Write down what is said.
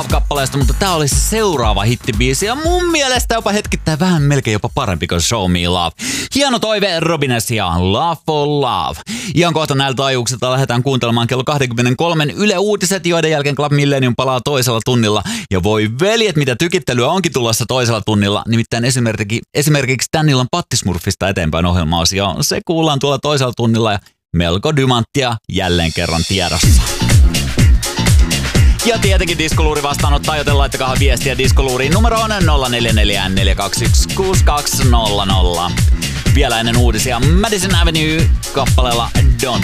Love-kappaleesta, mutta tää oli se seuraava hittibiisi ja mun mielestä jopa hetkittäin vähän melkein jopa parempi kuin Show Me Love. Hieno toive Robines ja Love for Love. Ihan kohta näillä taajuuksilta lähdetään kuuntelemaan kello 23 Yle Uutiset, joiden jälkeen Club Millennium palaa toisella tunnilla. Ja voi veljet, mitä tykittelyä onkin tulossa toisella tunnilla. Nimittäin esimerkiksi tän illan Pattismurfista eteenpäin ohjelma-osia. Se kuullaan tuolla toisella tunnilla ja melko dymanttia jälleen kerran tiedossa. Ja tietenkin Diskoluuri vastaanottaa, joten laittakaa viestiä Diskoluuriin. Numero on 0444216200. Vielä ennen uutisia Madison Avenue kappaleella Don't